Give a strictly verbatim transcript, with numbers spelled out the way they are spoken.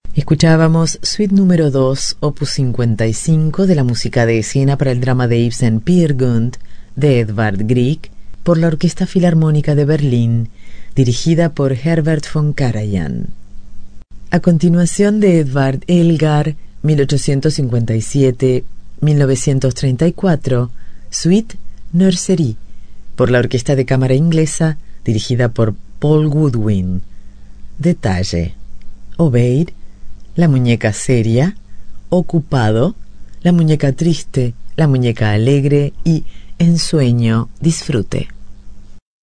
Escuchábamos Suite número dos, opus cincuenta y cinco de la música de escena para el drama de Ibsen Peer Gynt de Edvard Grieg por la Orquesta Filarmónica de Berlín, dirigida por Herbert von Karajan. A continuación de Edvard Elgar, mil ochocientos cincuenta y siete a mil novecientos treinta y cuatro, Suite Nursery por la Orquesta de Cámara Inglesa, dirigida por Paul Goodwin. Detalle: Obeid, la muñeca seria; Ocupado, la muñeca triste, la muñeca alegre; y Ensueño, disfrute.